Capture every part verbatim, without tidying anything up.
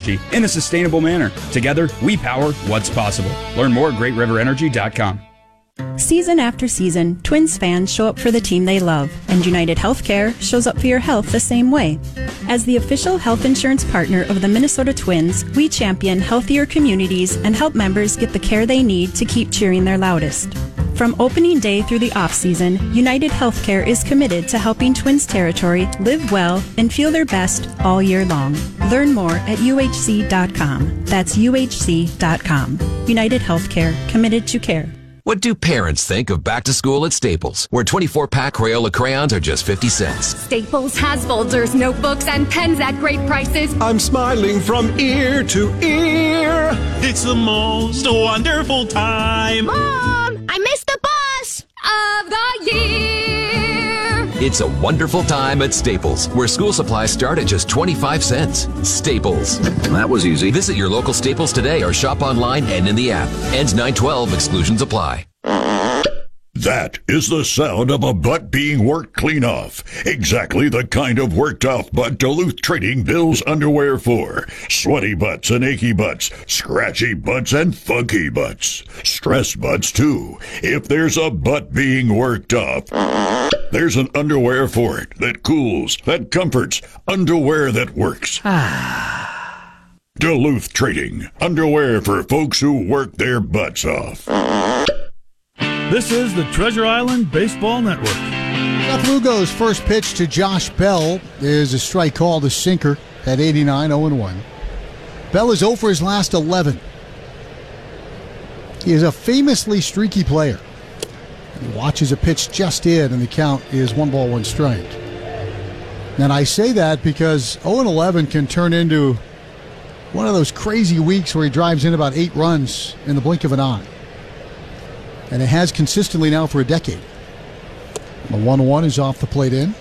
energy in a sustainable manner. Together, we power what's possible. Learn more at great river energy dot com. Season after season, Twins fans show up for the team they love, and United Healthcare shows up for your health the same way. As the official health insurance partner of the Minnesota Twins, we champion healthier communities and help members get the care they need to keep cheering their loudest. From opening day through the off-season, United Healthcare is committed to helping Twins territory live well and feel their best all year long. Learn more at U H C dot com. That's U H C dot com. United Healthcare, committed to care. What do parents think of back to school at Staples, where twenty-four pack Crayola crayons are just fifty cents? Staples has folders, notebooks, and pens at great prices. I'm smiling from ear to ear. It's the most wonderful time. Mom, I missed the bus of the year. It's a wonderful time at Staples, where school supplies start at just twenty-five cents. Staples. That was easy. Visit your local Staples today or shop online and in the app. Ends nine twelve. Exclusions apply. That is the sound of a butt being worked clean off. Exactly the kind of worked off butt Duluth Trading bills underwear for. Sweaty butts and achy butts, scratchy butts and funky butts. Stress butts too. If there's a butt being worked off, there's an underwear for it that cools, that comforts, underwear that works. Duluth Trading, underwear for folks who work their butts off. This is the Treasure Island Baseball Network. Seth Lugo's first pitch to Josh Bell is a strike called a sinker at eighty-nine, oh and one. Bell is oh for his last eleven. He is a famously streaky player. He watches a pitch just in, and the count is one ball, one strike. And I say that because oh and eleven can turn into one of those crazy weeks where he drives in about eight runs in the blink of an eye. And it has consistently now for a decade. The one one is off the plate in.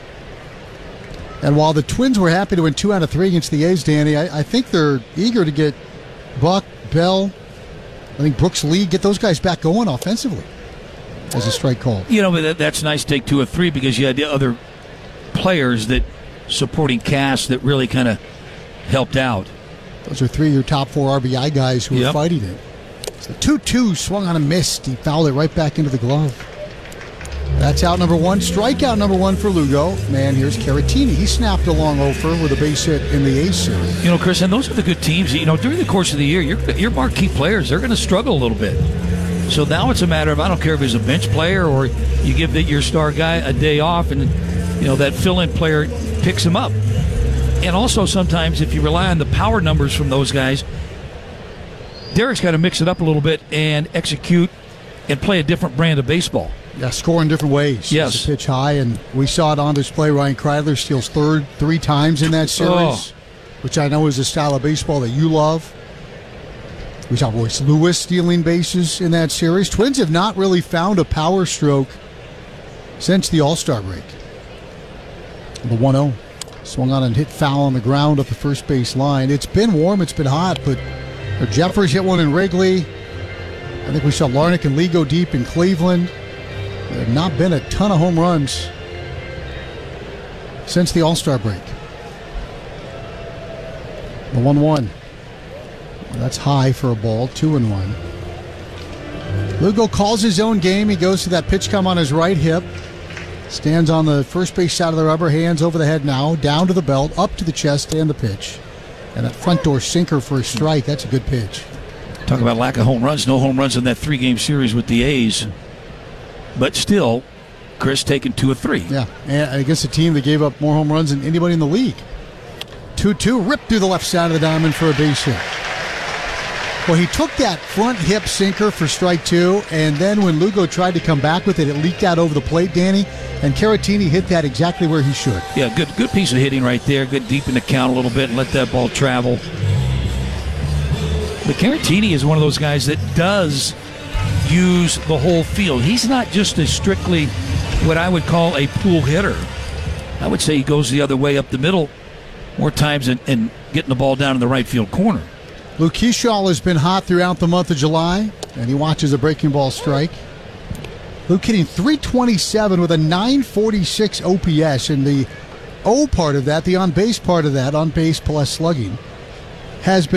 And while the Twins were happy to win two out of three against the A's, Danny, I, I think they're eager to get Buck, Bell, I think Brooks Lee, get those guys back going offensively as a strike call. You know, but that, that's nice to take two or three because you had the other players that supporting cast that really kind of helped out. Those are three of your top four R B I guys who yep. are fighting it. So two two swung on a miss. He fouled it right back into the glove. That's out number one. Strikeout number one for Lugo. Man, here's Caratini. He snapped a long offer with a base hit in the A's series. You know, Chris, and those are the good teams. You know, during the course of the year, your, your marquee players, they're going to struggle a little bit. So now it's a matter of, I don't care if he's a bench player or you give the, your star guy a day off and, you know, that fill-in player picks him up. And also sometimes if you rely on the power numbers from those guys, Derek's got to mix it up a little bit and execute and play a different brand of baseball. Yeah, score in different ways. Yes. It's a pitch high, and we saw it on display. Ryan Kreidler steals third three times in that series, oh. which I know is a style of baseball that you love. We saw Royce Lewis stealing bases in that series. Twins have not really found a power stroke since the All-Star break. The one oh. Swung on and hit foul on the ground up the first base line. It's been warm, it's been hot, but Jeffers hit one in Wrigley. I think we saw Larnach and Lee go deep in Cleveland. There have not been a ton of home runs since the All-Star break. The one one. Well, that's high for a ball, two and one. Lugo calls his own game. He goes to that pitch come on his right hip. Stands on the first base side of the rubber, hands over the head now, down to the belt, up to the chest, and the pitch. And that front door sinker for a strike, that's a good pitch. Talk about lack of home runs. No home runs in that three-game series with the A's. But still, Chris taking two or three. Yeah, and against a team that gave up more home runs than anybody in the league. two two, ripped through the left side of the diamond for a base hit. Well, he took that front hip sinker for strike two, and then when Lugo tried to come back with it, it leaked out over the plate, Danny, and Caratini hit that exactly where he should. Yeah, good good piece of hitting right there. Good deep in the count a little bit and let that ball travel. But Caratini is one of those guys that does use the whole field. He's not just a strictly what I would call a pull hitter. I would say he goes the other way up the middle more times and, and getting the ball down in the right field corner. Luke Keeschall has been hot throughout the month of July, and he watches a breaking ball strike. Luke hitting three twenty-seven with a nine forty-six O P S, and the O part of that, the on-base part of that, on-base plus slugging, has been